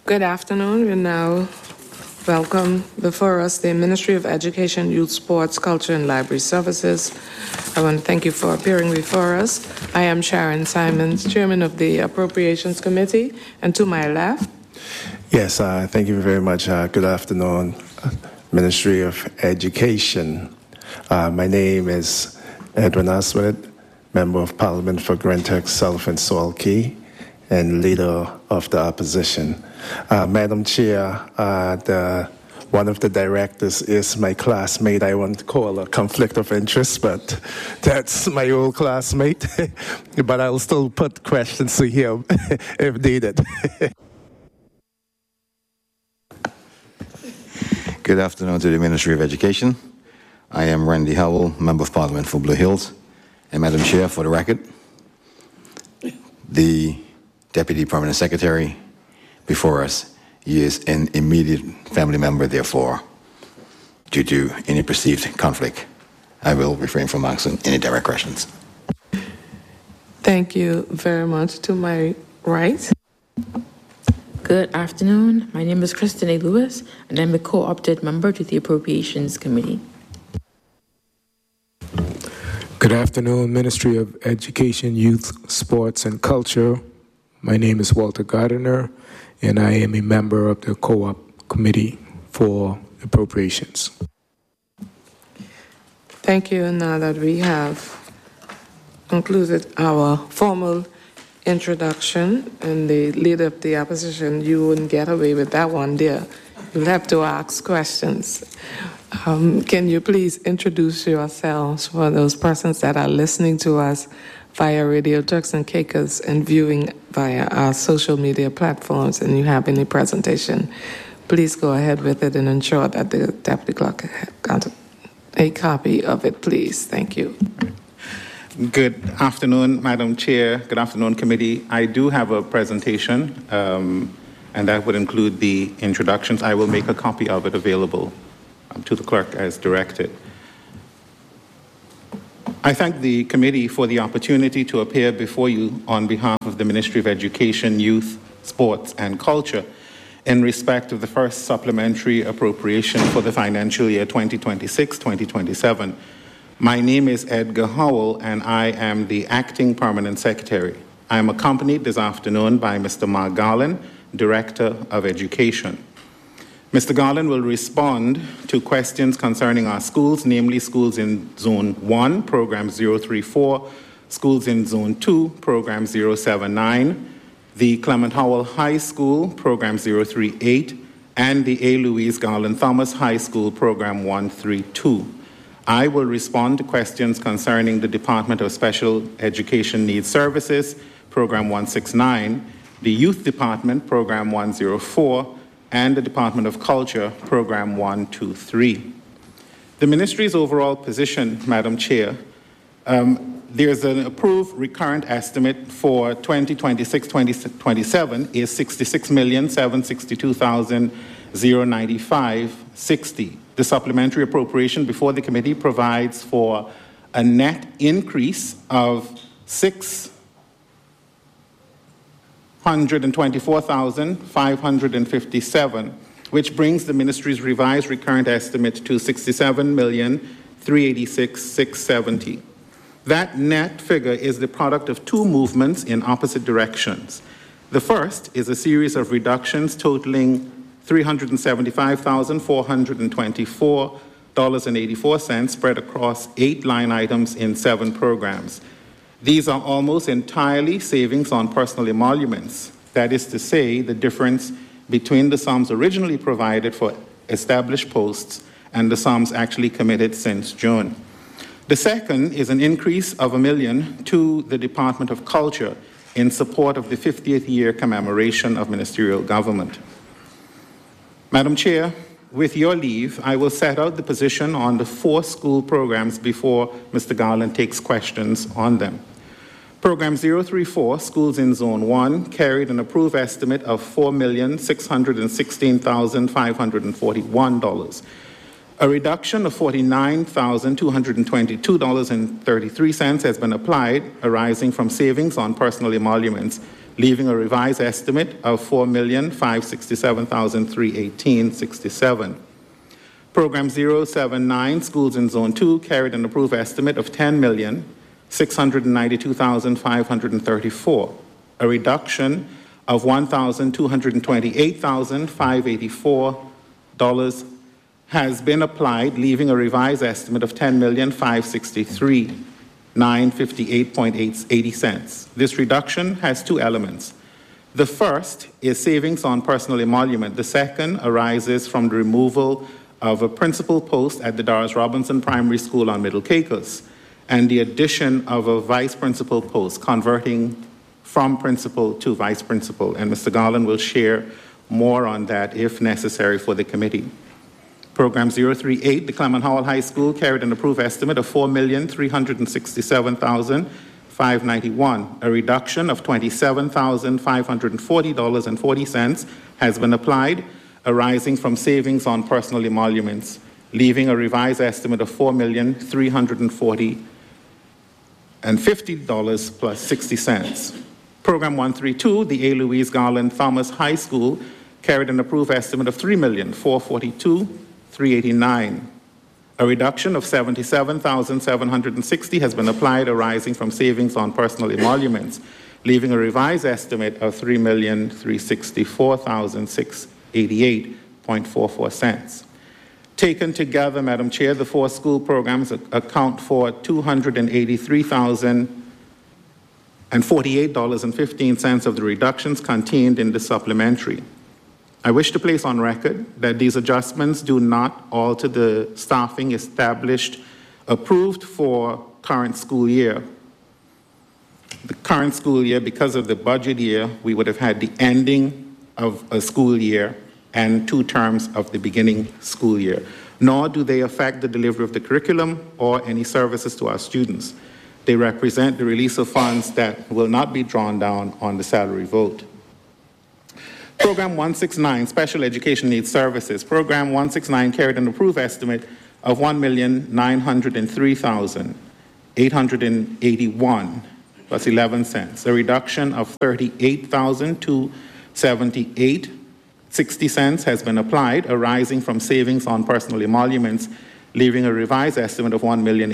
Good afternoon. We now welcome before us the Ministry of Education, Youth, Sports, Culture, and Library Services. I want to thank you for appearing before us. I am Sharon Simons, Chairman of the Appropriations Committee, and to my left. Yes, thank you very much. Good afternoon, Ministry of Education. My name is Edwin Aswad, Member of Parliament for Greentech South and Salt Key, and Leader of the Opposition. Madam Chair, one of the directors is my classmate. I won't call a conflict of interest, but that's my old classmate. But I'll still put questions to him if needed. Good afternoon to the Ministry of Education. I am Randy Howell, Member of Parliament for Blue Hills. And Madam Chair, for the record, the Deputy Permanent Secretary before us is an immediate family member, therefore, due to any perceived conflict, I will refrain from asking any direct questions. Thank you very much. To my right. Good afternoon. My name is Kristen A. Lewis, and I'm a co-opted member to the Appropriations Committee. Good afternoon, Ministry of Education, Youth, Sports, and Culture. My name is Walter Gardiner, and I am a member of the Co-op Committee for Appropriations. Thank you. And now that we have concluded our formal introduction, and the Leader of the Opposition, you wouldn't get away with that one, dear. You'll have to ask questions. Can you please introduce yourselves for those persons that are listening to us via Radio Turks and Caicos and viewing via our social media platforms, and you have any presentation? Please go ahead with it and ensure that the Deputy Clerk got a copy of it, please. Thank you. Good afternoon, Madam Chair. Good afternoon, Committee. I do have a presentation, and that would include the introductions. I will make a copy of it available to the clerk as directed. I thank the committee for the opportunity to appear before you on behalf of the Ministry of Education, Youth, Sports, and Culture in respect of the first supplementary appropriation for the financial year 2026-2027. My name is Edgar Howell, and I am the Acting Permanent Secretary. I am accompanied this afternoon by Mr. Mark Garland, Director of Education. Mr. Garland will respond to questions concerning our schools, namely schools in Zone 1, Program 034, schools in Zone 2, Program 079, the Clement Howell High School, Program 038, and the A. Louise Garland Thomas High School, Program 132. I will respond to questions concerning the Department of Special Education Needs Services, Program 169, the Youth Department, Program 104, and the Department of Culture, Program 123. The Ministry's overall position, Madam Chair, there's an approved recurrent estimate for 2026-2027 is $66,762,095.60. The supplementary appropriation before the committee provides for a net increase of $624,557, which brings the ministry's revised recurrent estimate to $67,386,670. That net figure is the product of two movements in opposite directions. The first is a series of reductions totaling $375,424.84 spread across 8 line items in 7 programs. These are almost entirely savings on personal emoluments. That is to say, the difference between the sums originally provided for established posts and the sums actually committed since June. The second is an increase of $1 million to the Department of Culture in support of the 50th year commemoration of ministerial government. Madam Chair, with your leave, I will set out the position on the 4 school programs before Mr. Garland takes questions on them. Program 034, Schools in Zone 1, carried an approved estimate of $4,616,541. A reduction of $49,222.33 has been applied, arising from savings on personal emoluments leaving a revised estimate of $4,567,318.67. Program 079, Schools in Zone 2, carried an approved estimate of $10,692,534, a reduction of $1,228,584 has been applied, leaving a revised estimate of $10,563,958.80. This reduction has two elements. The first is savings on personal emolument. The second arises from the removal of a principal post at the Doris Robinson Primary School on Middle Caicos and the addition of a vice principal post, converting from principal to vice principal. And Mr. Garland will share more on that if necessary for the committee. Program 038, the Clement Howell High School, carried an approved estimate of $4,367,591. A reduction of $27,540.40 has been applied, arising from savings on personal emoluments, leaving a revised estimate of $4,340.50 plus 60 cents. Program 132, the A. Louise Garland Thomas High School, carried an approved estimate of $3,442,389. A reduction of $77,760 has been applied, arising from savings on personal emoluments, leaving a revised estimate of $3,364,688.44 cents. Taken together, Madam Chair, the four school programs account for $283,048.15 of the reductions contained in the supplementary. I wish to place on record that these adjustments do not alter the staffing approved for current school year. The current school year, because of the budget year, we would have had the ending of a school year and 2 terms of the beginning school year. Nor do they affect the delivery of the curriculum or any services to our students. They represent the release of funds that will not be drawn down on the salary vote. Program 169, Special Education Needs Services. Program 169 carried an approved estimate of $1,903,881 plus 11 cents, a reduction of $38,278.60 has been applied, arising from savings on personal emoluments, leaving a revised estimate of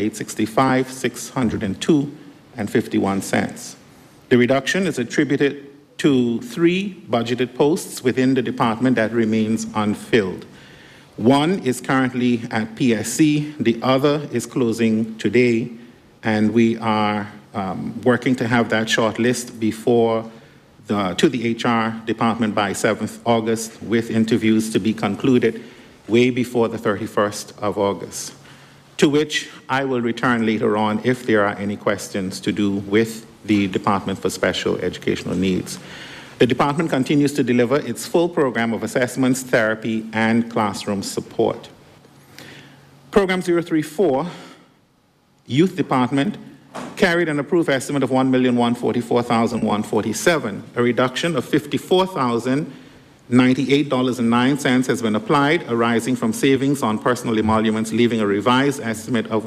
$1,865,602.51. The reduction is attributed to 3 budgeted posts within the department that remains unfilled. One is currently at PSC, the other is closing today, and we are working to have that short list before to the HR department by 7th August, with interviews to be concluded way before the 31st of August, to which I will return later on if there are any questions to do with the Department for Special Educational Needs. The department continues to deliver its full program of assessments, therapy, and classroom support. Program 034, Youth Department, carried an approved estimate of $1,144,147. A reduction of $54,098.09 has been applied, arising from savings on personal emoluments, leaving a revised estimate of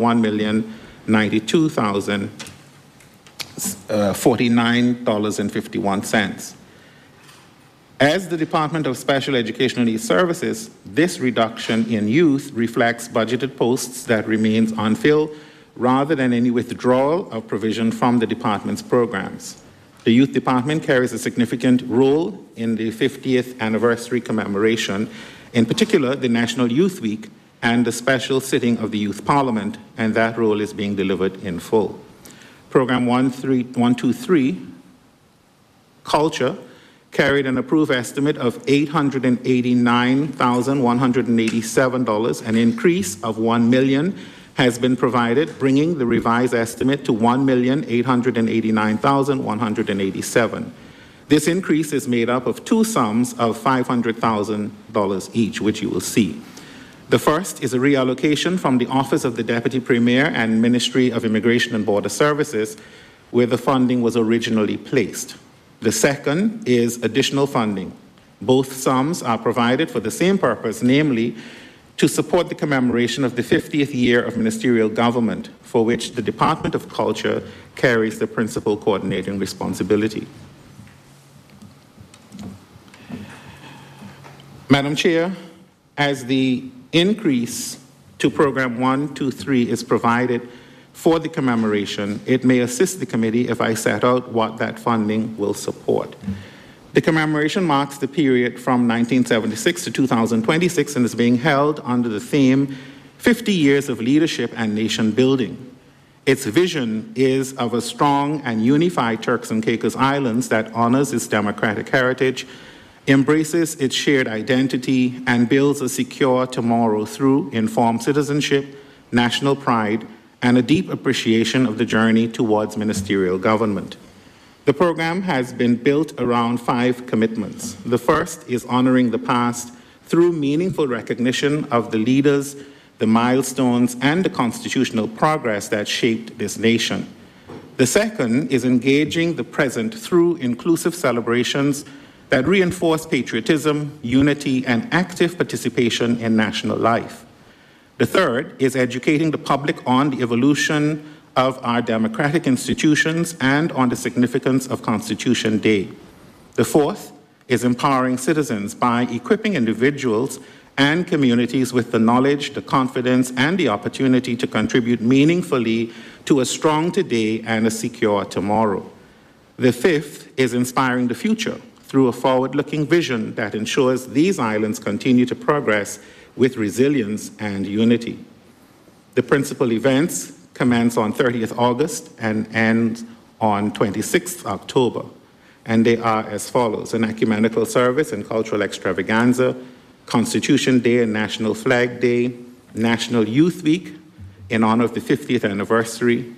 $1,092,049.51. As the Department of Special Educational Needs Services, this reduction in youth reflects budgeted posts that remains unfilled rather than any withdrawal of provision from the department's programs. The Youth Department carries a significant role in the 50th anniversary commemoration, in particular the National Youth Week and the special sitting of the Youth Parliament, and that role is being delivered in full. Program 123, Culture, carried an approved estimate of $889,187. An increase of $1 million has been provided, bringing the revised estimate to $1,889,187. This increase is made up of 2 sums of $500,000 each, which you will see. The first is a reallocation from the Office of the Deputy Premier and Ministry of Immigration and Border Services, where the funding was originally placed. The second is additional funding. Both sums are provided for the same purpose, namely, to support the commemoration of the 50th year of ministerial government, for which the Department of Culture carries the principal coordinating responsibility. Madam Chair, as the increase to Program 123 is provided for the commemoration, it may assist the committee if I set out what that funding will support. The commemoration marks the period from 1976 to 2026 and is being held under the theme 50 Years of Leadership and Nation Building. Its vision is of a strong and unified Turks and Caicos Islands that honors its democratic heritage, embraces its shared identity, and builds a secure tomorrow through informed citizenship, national pride, and a deep appreciation of the journey towards ministerial government. The program has been built around 5 commitments. The first is honoring the past through meaningful recognition of the leaders, the milestones, and the constitutional progress that shaped this nation. The second is engaging the present through inclusive celebrations that reinforce patriotism, unity, and active participation in national life. The third is educating the public on the evolution of our democratic institutions and on the significance of Constitution Day. The fourth is empowering citizens by equipping individuals and communities with the knowledge, the confidence, and the opportunity to contribute meaningfully to a strong today and a secure tomorrow. The fifth is inspiring the future through a forward-looking vision that ensures these islands continue to progress with resilience and unity. The principal events commence on 30th August and end on 26th October, and they are as follows: an ecumenical service and cultural extravaganza, Constitution Day and National Flag Day, National Youth Week in honor of the 50th anniversary,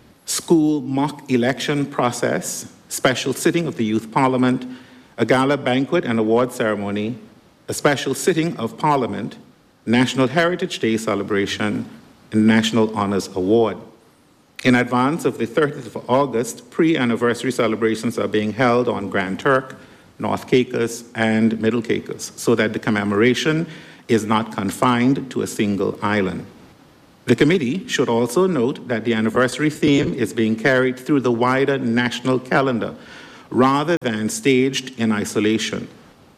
school mock election process, special sitting of the Youth Parliament, a gala banquet and award ceremony, a special sitting of Parliament, National Heritage Day celebration, and National Honors Award. In advance of the 30th of August, pre-anniversary celebrations are being held on Grand Turk, North Caicos, and Middle Caicos, so that the commemoration is not confined to a single island. The committee should also note that the anniversary theme is being carried through the wider national calendar, rather than staged in isolation.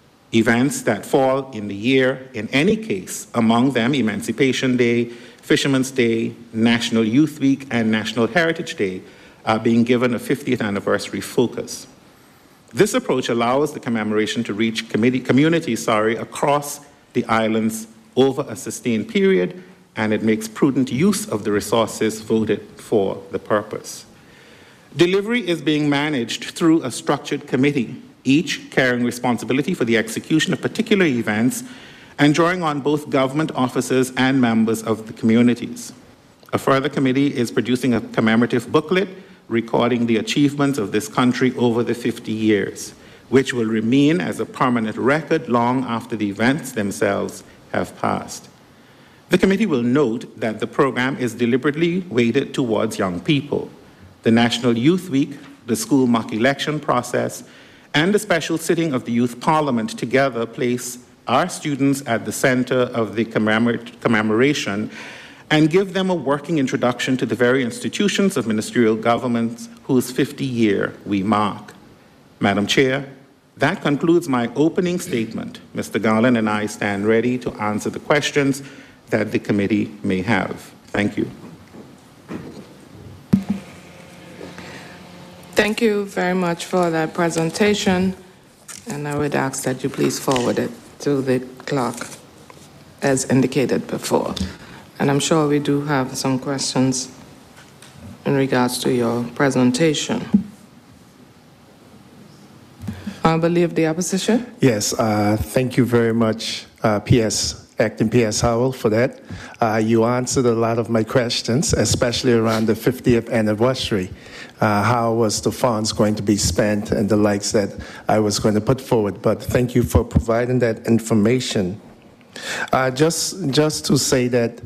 Events that fall in the year, in any case, among them Emancipation Day, Fisherman's Day, National Youth Week, and National Heritage Day, are being given a 50th anniversary focus. This approach allows the commemoration to reach communities across the islands over a sustained period, and it makes prudent use of the resources voted for the purpose. Delivery is being managed through a structured committee, each carrying responsibility for the execution of particular events and drawing on both government officers and members of the communities. A further committee is producing a commemorative booklet recording the achievements of this country over the 50 years, which will remain as a permanent record long after the events themselves have passed. The committee will note that the program is deliberately weighted towards young people. The National Youth Week, the school mock election process, and the special sitting of the Youth Parliament together place our students at the center of the commemoration and give them a working introduction to the very institutions of ministerial government whose 50 year we mark. Madam Chair, that concludes my opening statement. Mr. Garland and I stand ready to answer the questions that the committee may have. Thank you. Thank you very much for that presentation, and I would ask that you please forward it to the clerk as indicated before. And I'm sure we do have some questions in regards to your presentation. I believe the opposition? Yes, thank you very much, Acting PS Howell, for that. You answered a lot of my questions, especially around the 50th anniversary. How was the funds going to be spent and the likes that I was going to put forward. But thank you for providing that information. Just to say that,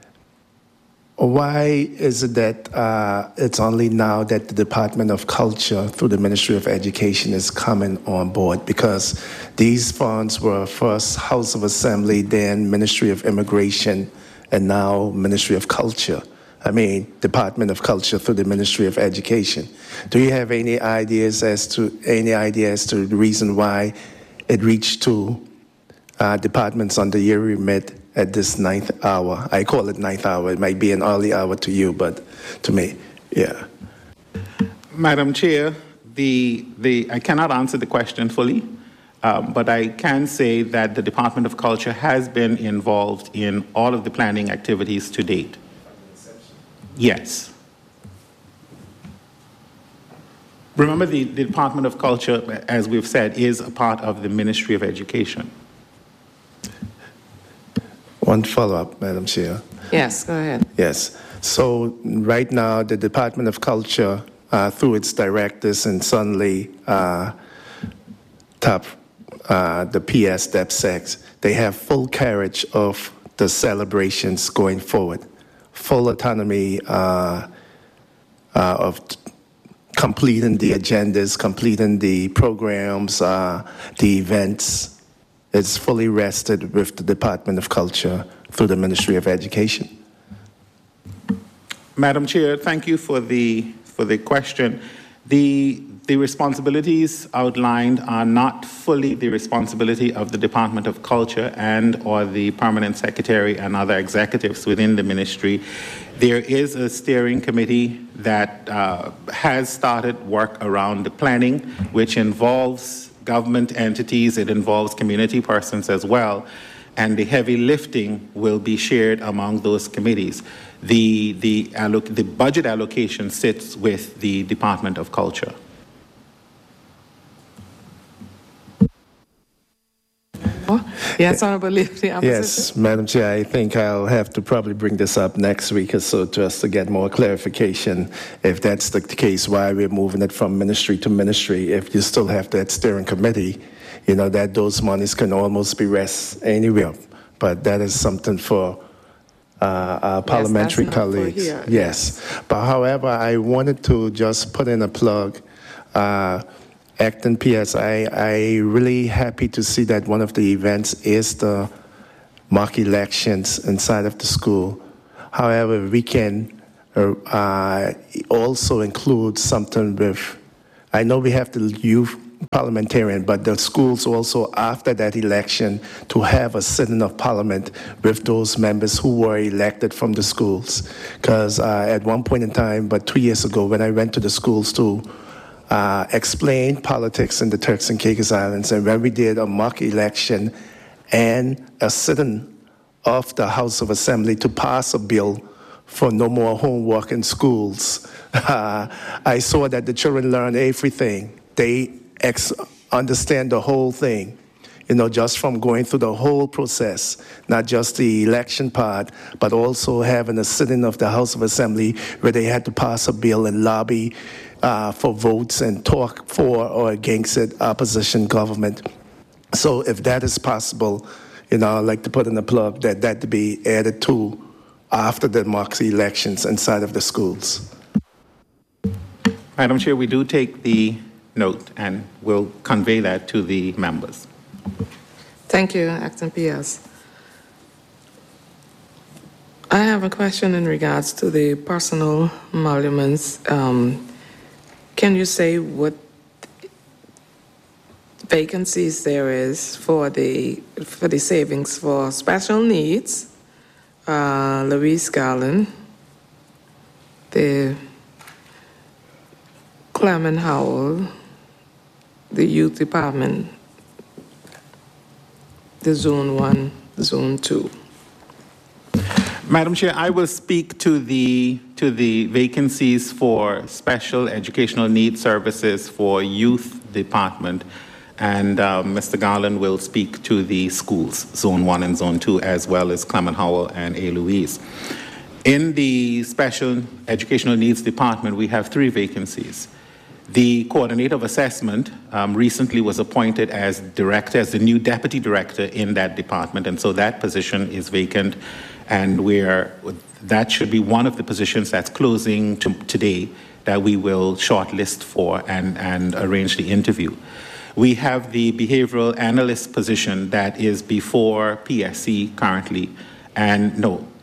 why is it that it's only now that the Department of Culture through the Ministry of Education is coming on board? Because these funds were first House of Assembly, then Ministry of Immigration, and now Ministry of Culture. I mean, Department of Culture through the Ministry of Education. Do you have any ideas as to the reason why it reached to departments on the year remit at this 9th hour. I call it 9th hour. It might be an early hour to you, but to me, yeah. Madam Chair, I cannot answer the question fully, but I can say that the Department of Culture has been involved in all of the planning activities to date. Yes. Remember, the Department of Culture, as we've said, is a part of the Ministry of Education. One follow-up, Madam Chair. Yes, go ahead. Yes. So right now, the Department of Culture, through its directors and suddenly the PS DepSec, they have full carriage of the celebrations going forward, full autonomy of completing the agendas, completing the programs, the events. It's fully rested with the Department of Culture through the Ministry of Education. Madam Chair, thank you for the question. The responsibilities outlined are not fully the responsibility of the Department of Culture and or the Permanent Secretary and other executives within the ministry. There is a steering committee that has started work around the planning, which involves government entities, it involves community persons as well, and the heavy lifting will be shared among those committees. The budget allocation sits with the Department of Culture. Yes, Honorable Leader of the Opposition. Yes, Madam Chair, I think I'll have to probably bring this up next week or so just to get more clarification. If that's the case, why we're moving it from ministry to ministry, if you still have that steering committee, you know, that those monies can almost be rest anywhere. But that is something for our parliamentary colleagues. Yes. But however, I wanted to just put in a plug. Acting PS, I really happy to see that one of the events is the mock elections inside of the school. However, we can also include something with, I know we have the youth parliamentarian, but the schools also after that election to have a sitting of parliament with those members who were elected from the schools. Because at one point in time, but 2 years ago, when I went to the schools to explain politics in the Turks and Caicos Islands, and when we did a mock election and a sitting of the House of Assembly to pass a bill for no more homework in schools, I saw that the children learned everything. They understand the whole thing, you know, just from going through the whole process, not just the election part, but also having a sitting of the House of Assembly where they had to pass a bill and lobby for votes and talk for or against it, opposition government. So if that is possible, you know, I'd like to put in a plug that to be added to after the mock elections inside of the schools. Madam Chair, we do take the note and we'll convey that to the members. Thank you, Acting PS. I have a question in regards to the personal emoluments. Can you say what vacancies there is for the savings for special needs? Louise Garland, the Clement Howell, the Youth Department, the Zone 1, Zone 2. Madam Chair, I will speak to the vacancies for special educational needs services for youth department, and Mr. Garland will speak to the schools, Zone 1 and Zone 2, as well as Clement Howell and A. Louise. In the special educational needs department, we have 3 vacancies. The coordinator of assessment recently was appointed as director, as the new deputy director in that department, and so that position is vacant, and that should be one of the positions that's closing today that we will shortlist for and arrange the interview. We have the behavioral analyst position that is before PSC currently, and no,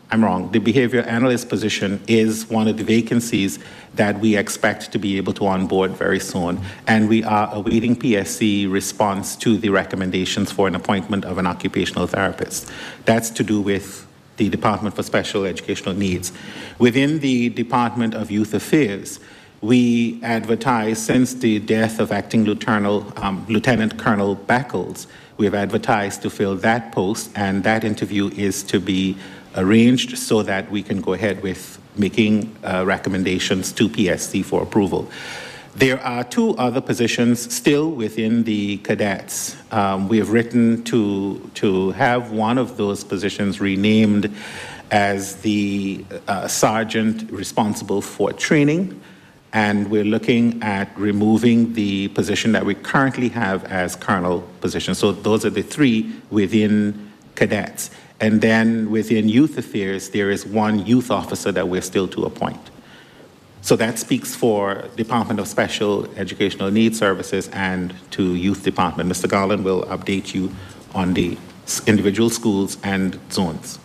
I'm wrong. The behavior analyst position is one of the vacancies that we expect to be able to onboard very soon. And we are awaiting PSC response to the recommendations for an appointment of an occupational therapist. That's to do with the Department for Special Educational Needs. Within the Department of Youth Affairs, we advertise, since the death of Acting Lieutenant Colonel Beckles, we have advertised to fill that post, and that interview is to be arranged so that we can go ahead with making recommendations to PSC for approval. There are 2 other positions still within the cadets. We have written to have one of those positions renamed as the sergeant responsible for training, and we're looking at removing the position that we currently have as colonel position. So those are the 3 within cadets. And then within youth affairs, there is 1 youth officer that we're still to appoint. So that speaks for Department of Special Educational Needs Services and to Youth Department. Mr. Garland will update you on the individual schools and zones.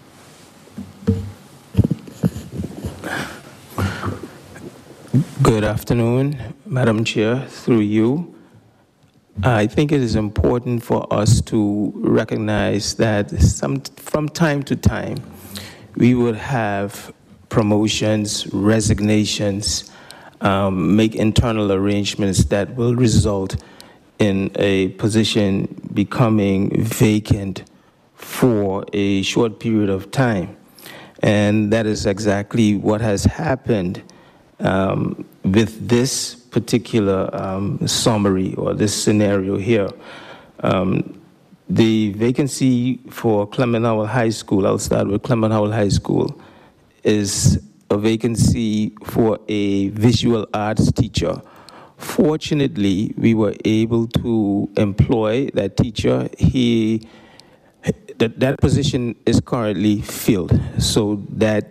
Good afternoon, Madam Chair, through you. I think it is important for us to recognize that from time to time, we would have promotions, resignations, make internal arrangements that will result in a position becoming vacant for a short period of time. And that is exactly what has happened with this particular summary or this scenario here. The vacancy for Clement Howell High School, I'll start with Clement Howell High School, is a vacancy for a visual arts teacher. Fortunately, we were able to employ that teacher. That position is currently filled, so that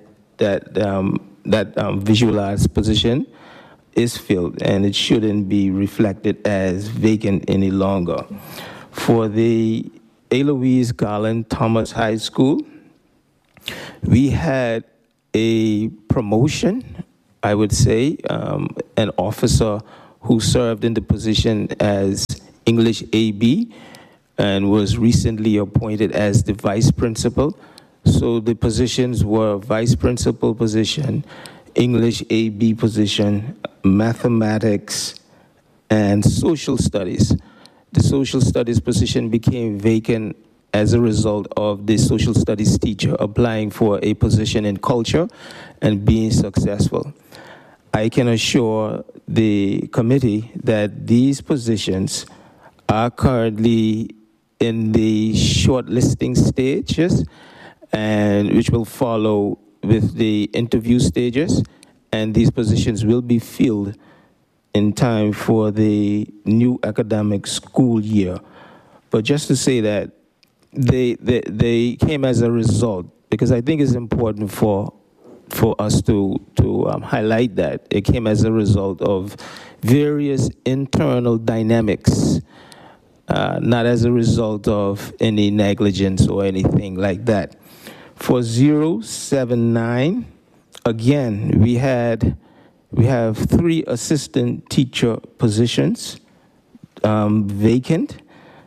visual arts position is filled, and it shouldn't be reflected as vacant any longer. For the A. Louise Garland Thomas High School, we had a promotion, I would say, an officer who served in the position as English AB and was recently appointed as the vice principal. So the positions were vice principal position, English AB position, mathematics, and social studies. The social studies position became vacant as a result of the social studies teacher applying for a position in culture and being successful. I can assure the committee that these positions are currently in the shortlisting stages, and which will follow with the interview stages, and these positions will be filled in time for the new academic school year. But just to say that they came as a result, because I think it's important for us to highlight that it came as a result of various internal dynamics, not as a result of any negligence or anything like that. For 079, again, we have 3 assistant teacher positions vacant,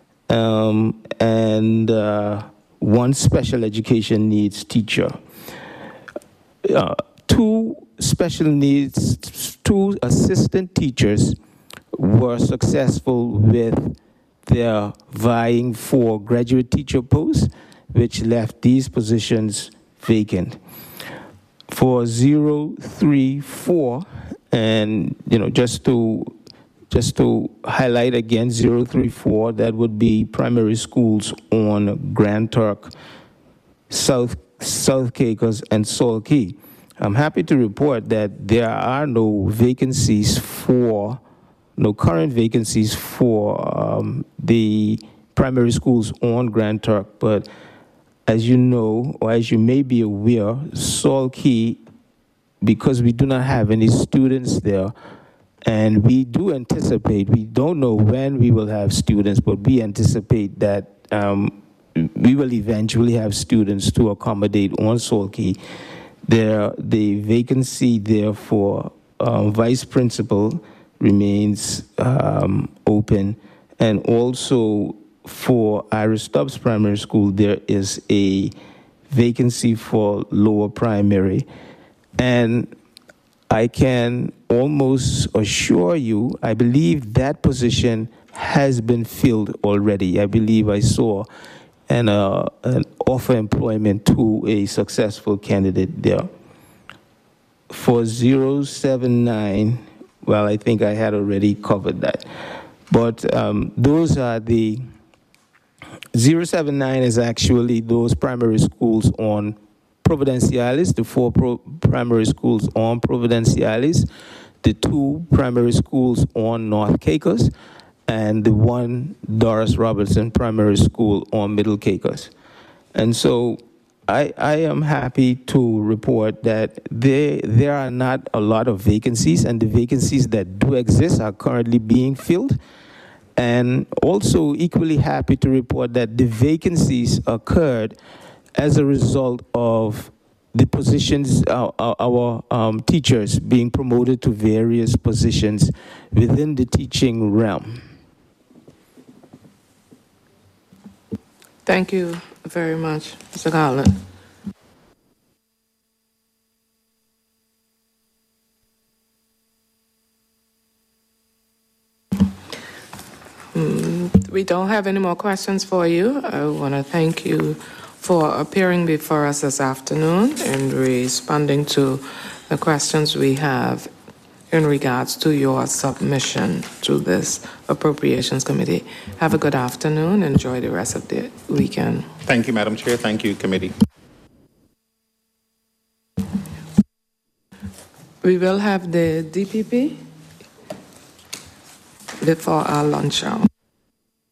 and 1 special education needs teacher. 2 special needs, 2 assistant teachers were successful with their vying for graduate teacher posts, which left these positions vacant. For 034, and just to highlight again, 034, that would be primary schools on Grand Turk, South Caicos, and Salt Key. I'm happy to report that there are no current vacancies for the primary schools on Grand Turk, but as you know, or as you may be aware, Salt Key, because we do not have any students there, and we do anticipate, we don't know when we will have students, but we anticipate that we will eventually have students to accommodate on Salt Cay. The vacancy there for vice principal remains open, and also for Iris Stubbs Primary School, there is a vacancy for lower primary. And I can almost assure you, I believe that position has been filled already. I believe I saw an offer employment to a successful candidate there. For 079, well, I think I had already covered that. But those are the 079 is actually those primary schools on Providenciales, the 4 primary schools on Providenciales, the 2 primary schools on North Caicos, and the 1 Doris Robertson Primary School on Middle Caicos. And so I am happy to report that there are not a lot of vacancies, and the vacancies that do exist are currently being filled. And also equally happy to report that the vacancies occurred as a result of the positions, our teachers being promoted to various positions within the teaching realm. Thank you very much, Mr. Garland. We don't have any more questions for you. I want to thank you for appearing before us this afternoon and responding to the questions we have in regards to your submission to this Appropriations Committee. Have a good afternoon. Enjoy the rest of the weekend. Thank you, Madam Chair. Thank you, committee. We will have the DPP before our lunch hour.